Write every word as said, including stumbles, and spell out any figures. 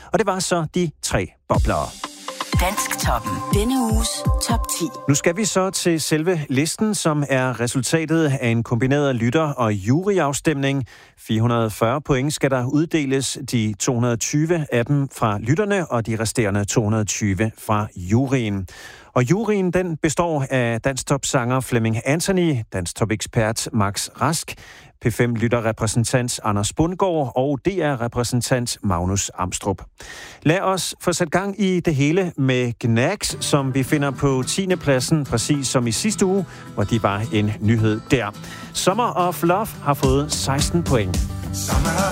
Og det var så de tre boblere. Dansktoppen. Denne uges top ti. Nu skal vi så til selve listen, som er resultatet af en kombineret lytter- og juryafstemning. fire hundrede og fyrre point skal der uddeles, de to hundrede og tyve af dem fra lytterne, og de resterende to hundrede og tyve fra juryen. Og juryen, den består af Dansktop-sanger Flemming Anthony, Dansktop-ekspert Max Rask, P fem-lytterrepræsentant Anders Bundgaard og D R-repræsentant Magnus Amstrup. Lad os få sat gang i det hele med Gnags, som vi finder på tiende pladsen, præcis som i sidste uge, hvor de var en nyhed der. Summer of Love har fået seksten point.